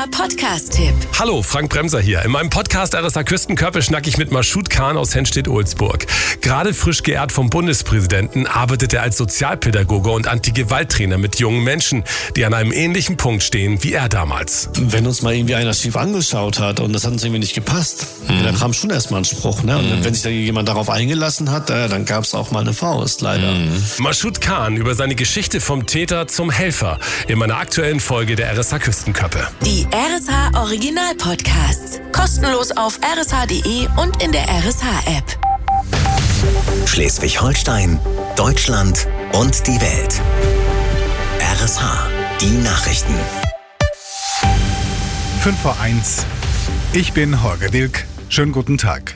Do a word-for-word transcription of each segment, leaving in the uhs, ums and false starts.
Podcast-Tipp. Hallo, Frank Bremser hier. In meinem Podcast R S A Küstenkörper schnack ich mit Mashoud Khan aus Henstedt-Ohlsburg. Gerade frisch geehrt vom Bundespräsidenten arbeitet er als Sozialpädagoge und Anti-Gewalt-Trainer mit jungen Menschen, die an einem ähnlichen Punkt stehen wie er damals. Wenn uns mal irgendwie einer schief angeschaut hat und das hat uns irgendwie nicht gepasst, mhm. dann kam schon erstmal ein Spruch. Ne? Und mhm. wenn sich da jemand darauf eingelassen hat, äh, dann gab es auch mal eine Faust, leider. Mhm. Mashoud Khan über seine Geschichte vom Täter zum Helfer in meiner aktuellen Folge der R S A Küstenköppe. Die R S H Original Podcasts. Kostenlos auf r s h punkt d e und in der R S H App. Schleswig-Holstein, Deutschland und die Welt. R S H, die Nachrichten. fünf vor eins. Ich bin Holger Dilk. Schönen guten Tag.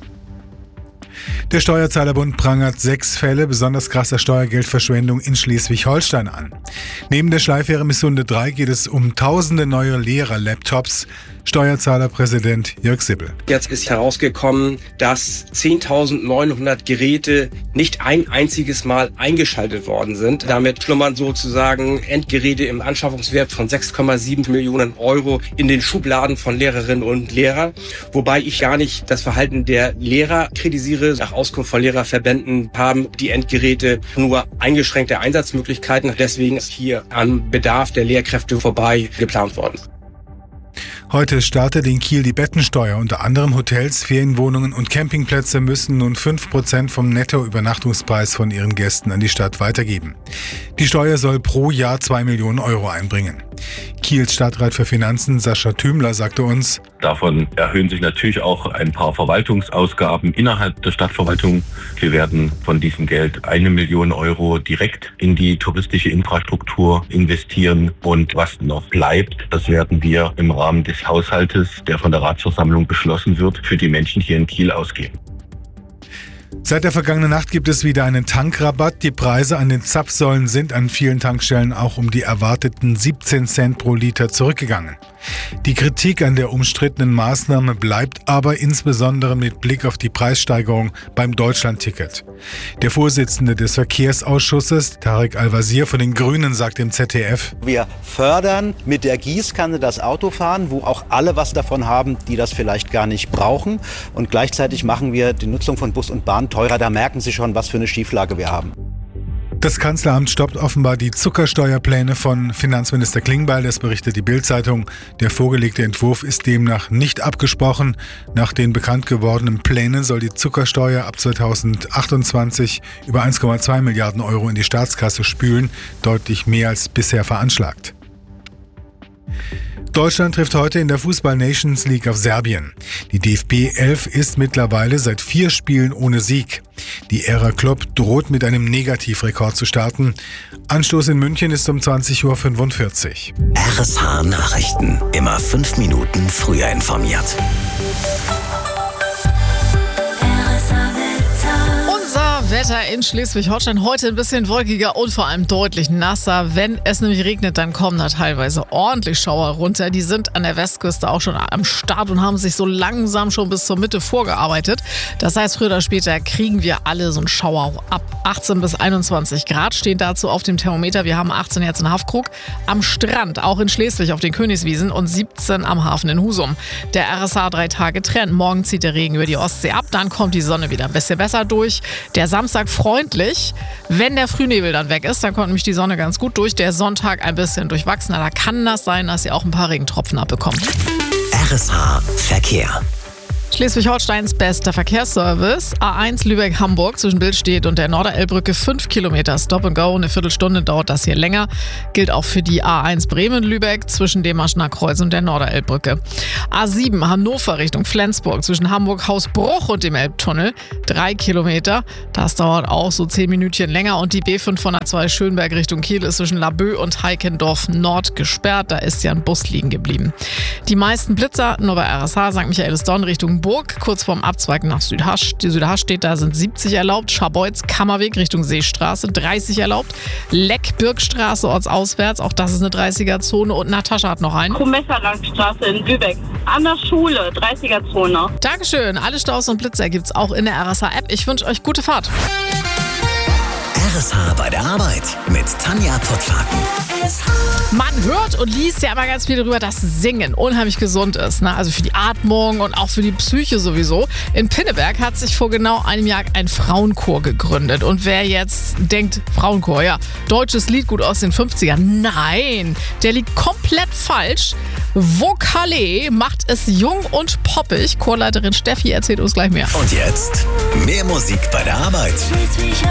Der Steuerzahlerbund prangert sechs Fälle besonders krasser Steuergeldverschwendung in Schleswig-Holstein an. Neben der Schleiffähre Missunde drei geht es um tausende neue Lehrer-Laptops. Steuerzahlerpräsident Jörg Sibbel. Jetzt ist herausgekommen, dass zehntausendneunhundert Geräte nicht ein einziges Mal eingeschaltet worden sind. Damit schlummern sozusagen Endgeräte im Anschaffungswert von sechs Komma sieben Millionen Euro in den Schubladen von Lehrerinnen und Lehrern. Wobei ich gar nicht das Verhalten der Lehrer kritisiere. Nach Auskunft von Lehrerverbänden haben die Endgeräte nur eingeschränkte Einsatzmöglichkeiten. Deswegen ist hier am Bedarf der Lehrkräfte vorbei geplant worden. Heute startet in Kiel die Bettensteuer. Unter anderem Hotels, Ferienwohnungen und Campingplätze müssen nun fünf Prozent vom Nettoübernachtungspreis von ihren Gästen an die Stadt weitergeben. Die Steuer soll pro Jahr zwei Millionen Euro einbringen. Kiels Stadtrat für Finanzen Sascha Thümler sagte uns: Davon erhöhen sich natürlich auch ein paar Verwaltungsausgaben innerhalb der Stadtverwaltung. Wir werden von diesem Geld eine Million Euro direkt in die touristische Infrastruktur investieren. Und was noch bleibt, das werden wir im Rahmen des Haushaltes, der von der Ratsversammlung beschlossen wird, für die Menschen hier in Kiel ausgeben. Seit der vergangenen Nacht gibt es wieder einen Tankrabatt. Die Preise an den Zapfsäulen sind an vielen Tankstellen auch um die erwarteten siebzehn Cent pro Liter zurückgegangen. Die Kritik an der umstrittenen Maßnahme bleibt aber insbesondere mit Blick auf die Preissteigerung beim Deutschlandticket. Der Vorsitzende des Verkehrsausschusses, Tarek Al-Wazir von den Grünen, sagt im Z D F: Wir fördern mit der Gießkanne das Autofahren, wo auch alle was davon haben, die das vielleicht gar nicht brauchen. Und gleichzeitig machen wir die Nutzung von Bus und Bahn teurer. Da merken Sie schon, was für eine Schieflage wir haben. Das Kanzleramt stoppt offenbar die Zuckersteuerpläne von Finanzminister Klingbeil, das berichtet die Bild-Zeitung. Der vorgelegte Entwurf ist demnach nicht abgesprochen. Nach den bekannt gewordenen Plänen soll die Zuckersteuer ab zweitausendachtundzwanzig über eins Komma zwei Milliarden Euro in die Staatskasse spülen, deutlich mehr als bisher veranschlagt. Deutschland trifft heute in der Fußball-Nations League auf Serbien. Die D F B elf ist mittlerweile seit vier Spielen ohne Sieg. Die Ära Klopp droht mit einem Negativrekord zu starten. Anstoß in München ist um zwanzig Uhr fünfundvierzig. R S H Nachrichten. Immer fünf Minuten früher informiert. Wetter in Schleswig-Holstein heute ein bisschen wolkiger und vor allem deutlich nasser. Wenn es nämlich regnet, dann kommen da teilweise ordentlich Schauer runter. Die sind an der Westküste auch schon am Start und haben sich so langsam schon bis zur Mitte vorgearbeitet. Das heißt, früher oder später kriegen wir alle so einen Schauer ab. achtzehn bis einundzwanzig Grad stehen dazu auf dem Thermometer. Wir haben achtzehn jetzt in Haffkrug, am Strand, auch in Schleswig auf den Königswiesen und siebzehn am Hafen in Husum. Der R S H drei Tage Trend. Morgen zieht der Regen über die Ostsee ab, dann kommt die Sonne wieder ein bisschen besser durch. Der Samstag freundlich. Wenn der Frühnebel dann weg ist, dann kommt nämlich die Sonne ganz gut durch. Der Sonntag ein bisschen durchwachsener. Da kann das sein, dass ihr auch ein paar Regentropfen abbekommt. R S H Verkehr. Schleswig-Holsteins bester Verkehrsservice. A eins Lübeck-Hamburg zwischen Billstedt und der Norderelbbrücke fünf Kilometer Stop and Go. Eine Viertelstunde dauert das hier länger. Gilt auch für die A eins Bremen-Lübeck zwischen dem Maschner Kreuz und der Norderelbbrücke. A sieben Hannover Richtung Flensburg zwischen Hamburg-Hausbruch und dem Elbtunnel. Drei Kilometer. Das dauert auch so zehn Minütchen länger. Und die B fünfhundertzwei Schönberg Richtung Kiel ist zwischen Laboe und Heikendorf Nord gesperrt. Da ist ja ein Bus liegen geblieben. Die meisten Blitzer nur bei R S H Sankt Michaelisdonn Richtung Burg, kurz vorm Abzweigen nach Südhasch. Die Südhasch steht, da sind siebzig erlaubt. Scharbeutz, Kammerweg Richtung Seestraße, dreißig erlaubt. Leck, Birkstraße, ortsauswärts, auch das ist eine dreißiger-Zone. Und Natascha hat noch einen. Komesserlandstraße in Lübeck, an der Schule, dreißiger-Zone. Dankeschön. Alle Staus und Blitzer gibt's auch in der R S H App. Ich wünsche euch gute Fahrt. R S H bei der Arbeit mit Tanja Pottwagen. Man hört und liest ja immer ganz viel darüber, dass Singen unheimlich gesund ist. Ne? Also für die Atmung und auch für die Psyche sowieso. In Pinneberg hat sich vor genau einem Jahr ein Frauenchor gegründet. Und wer jetzt denkt, Frauenchor, ja, deutsches Liedgut aus den fünfzigern. Nein, der liegt komplett falsch. Vokale macht es jung und poppig. Chorleiterin Steffi erzählt uns gleich mehr. Und jetzt mehr Musik bei der Arbeit.